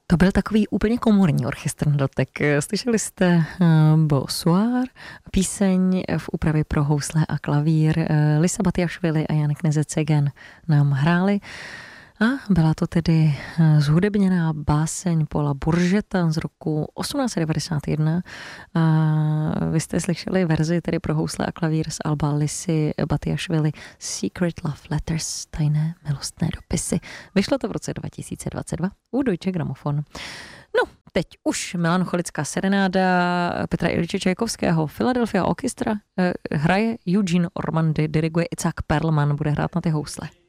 To byl takový úplně komorní orchestr na dotek. Slyšeli jste Bonsoir, píseň v úpravě pro housle a klavír. Lisa Batiašvili a Jan Knežec-Segan nám hráli. A byla to tedy zhudebněná báseň Paula Bourgeta z roku 1891. A vy jste slyšeli verzi tedy pro housle a klavír z alba Lisy Batiašvili Secret Love Letters, tajné milostné dopisy. Vyšlo to v roce 2022 u Deutsche Grammophon. No, teď už melancholická serenáda Petra Iljiče Čajkovského, Philadelphia Orchestra, hraje Eugene Ormandy, diriguje Itzhak Perlman, bude hrát na ty housle.